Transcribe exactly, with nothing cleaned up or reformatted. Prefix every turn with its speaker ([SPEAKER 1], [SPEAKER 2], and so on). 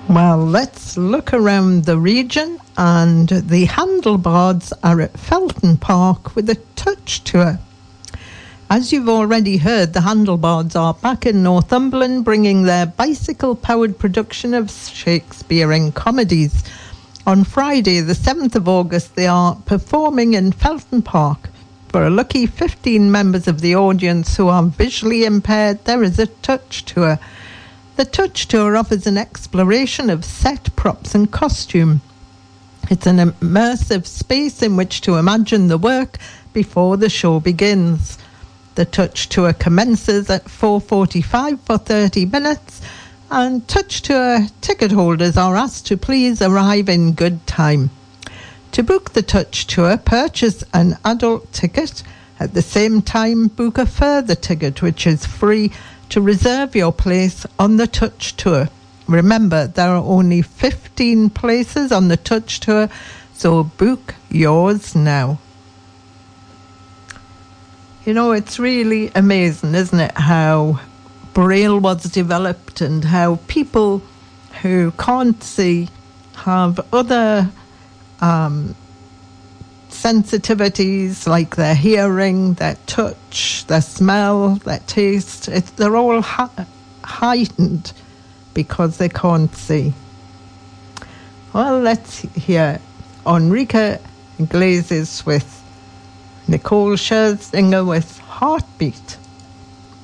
[SPEAKER 1] Well, let's look around the region, and the Handleboards are at Felton Park with a touch tour. As you've already heard, the Handleboards are back in Northumberland, bringing their bicycle-powered production of Shakespearean comedies. On Friday, the seventh of August, they are performing in Felton Park. For a lucky fifteen members of the audience who are visually impaired, there is a touch tour. The touch tour offers an exploration of set, props and costume. It's an immersive space in which to imagine the work before the show begins. The touch tour commences at four forty-five for thirty minutes, and touch tour ticket holders are asked to please arrive in good time. To book the touch tour, purchase an adult ticket. At the same time, book a further ticket, which is free, to reserve your place on the touch tour. Remember, there are only fifteen places on the touch tour, so book yours now. You know, it's really amazing, isn't it, how Braille was developed and how people who can't see have other um, sensitivities, like their hearing, their touch, their smell, their taste. It's, they're all ha- heightened because they can't see. Well, let's hear Enrique Iglesias with Nicole Scherzinger with Heartbeat.